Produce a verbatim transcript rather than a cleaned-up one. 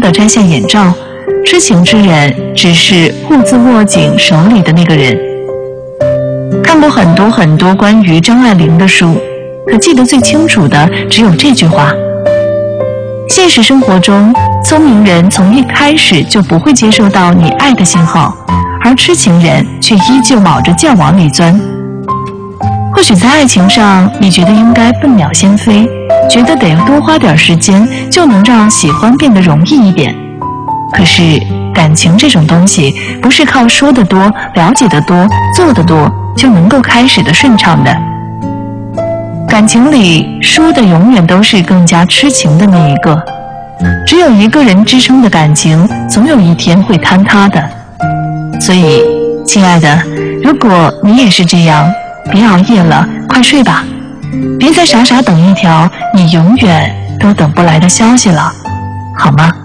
地摘下眼罩，痴情之人只是兀自握紧手里的那个人。看过很多很多关于张爱玲的书，可记得最清楚的只有这句话：现实生活中，聪明人从一开始就不会接受到你爱的信号，而痴情人却依旧卯着劲往里钻。或许在爱情上，你觉得应该笨鸟先飞，觉得得多花点时间就能让喜欢变得容易一点。可是感情这种东西，不是靠说得多、了解得多、做得多就能够开始的顺畅的。感情里输的永远都是更加痴情的那一个，只有一个人支撑的感情，总有一天会坍塌的。所以，亲爱的，如果你也是这样，别熬夜了，快睡吧，别再傻傻等一条你永远都等不来的消息了，好吗？